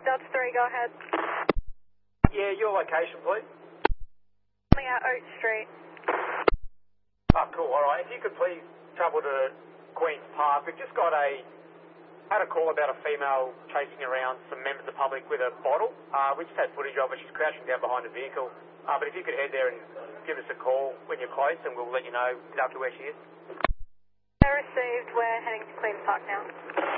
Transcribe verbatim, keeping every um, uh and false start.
Delta three, go ahead. Yeah, your location, please. Coming out Oak Street. Oh, cool, alright. If you could please travel to Queen's Park. We've just got a, had a call about a female chasing around some members of the public with a bottle. Uh, we just had footage of her. She's crouching down behind the vehicle. Uh, but if you could head there and give us a call when you're close, and we'll let you know exactly where she is. I received. We're heading to Queen's Park now.